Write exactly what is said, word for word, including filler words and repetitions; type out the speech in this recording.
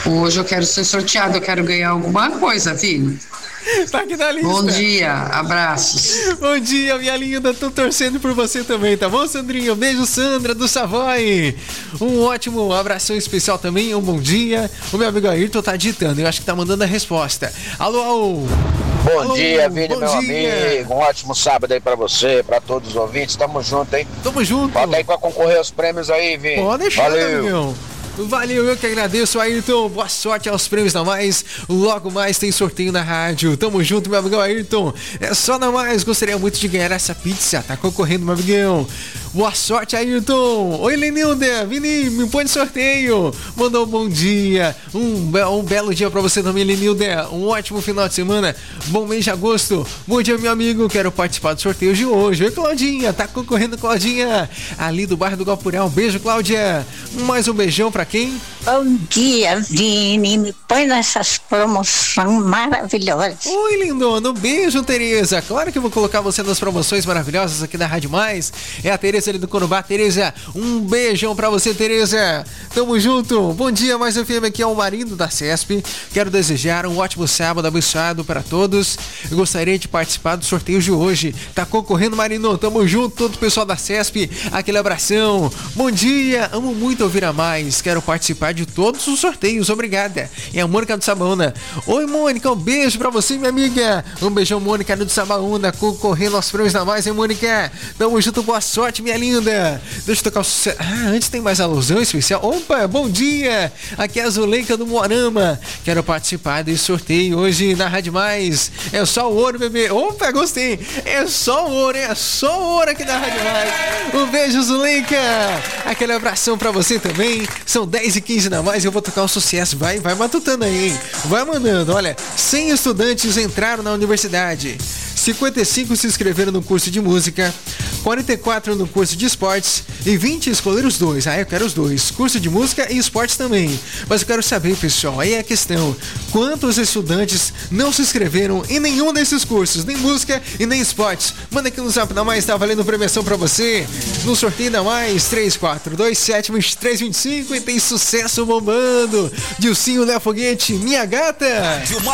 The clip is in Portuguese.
Hoje eu quero ser sorteado, eu quero ganhar alguma coisa, filho. Tá aqui na lista. Bom dia, abraços. Bom dia, minha linda, tô torcendo por você também, tá bom, Sandrinho? Beijo, Sandra do Savoy. Um ótimo abração especial também, um bom dia. O meu amigo Ayrton tá digitando, eu acho que tá mandando a resposta. Alô, alô. Bom alô, dia, Vini, bom meu dia. amigo. Um ótimo sábado aí pra você, pra todos os ouvintes. Tamo junto, hein? Tamo junto. Bota aí pra concorrer aos prêmios aí, Vini. Pode deixar, Valeu. amigão. Valeu, eu que agradeço, Ayrton. Boa sorte aos prêmios da Mais. Logo mais tem sorteio na rádio. Tamo junto, meu amigão Ayrton. É só na Mais. Gostaria muito de ganhar essa pizza. Tá concorrendo, meu amigão. Boa sorte, Ayrton. Oi, Lenilda. Vini, me põe no sorteio. Mandou um bom dia. Um, be- um belo dia pra você também, Lenilda. Um ótimo final de semana. Bom mês de agosto. Bom dia, meu amigo. Quero participar do sorteio de hoje. Oi, Claudinha. Tá concorrendo, Claudinha. Ali do bairro do Guapuré. Um beijo, Cláudia. Mais um beijão pra quem? Bom dia, Vini. Me põe nessas promoções maravilhosas. Oi, lindona. Um beijo, Tereza. Claro que eu vou colocar você nas promoções maravilhosas aqui da Rádio Mais. É a Tereza ali do Corumbá. Tereza, um beijão pra você, Tereza. Tamo junto. Bom dia, Mais F M. Aqui é o Marindo da CESP. Quero desejar um ótimo sábado abençoado para todos. Eu gostaria de participar do sorteio de hoje. Tá concorrendo, Marindo. Tamo junto, todo o pessoal da CESP. Aquele abração. Bom dia. Amo muito ouvir a Mais. Quero participar de todos os sorteios. Obrigada. É a Mônica do Sabaúna. Oi, Mônica. Um beijo pra você, minha amiga. Um beijão, Mônica do Sabaúna. Concorrendo aos prêmios da Mais, hein, Mônica? Tamo junto. Boa sorte, minha linda. Deixa eu tocar o sucesso. Ah, antes tem mais alusão especial. Opa, bom dia. Aqui é a Zuleika do Moarama. Quero participar desse sorteio hoje na Rádio Mais. É só o ouro, bebê. Opa, gostei. É só o ouro, é só o ouro aqui na Rádio Mais. Um beijo, Zuleika. Aquele abração pra você também. São dez e quinze na Mais, eu vou tocar um sucesso. Vai, vai matutando aí, hein? Vai mandando. Olha, cem estudantes entraram na universidade. cinquenta e cinco se inscreveram no curso de música, quarenta e quatro no curso de esportes e vinte escolheram os dois. Ah, eu quero os dois, curso de música e esportes também. Mas eu quero saber, pessoal, aí é a questão: quantos estudantes não se inscreveram em nenhum desses cursos, nem música e nem esportes? Manda aqui no Zap da Mais, tá valendo premiação pra você. No sorteio da Mais, três quatro dois sete, dois três dois cinco, e tem sucesso bombando. Dilcinho Léo Foguete, minha gata.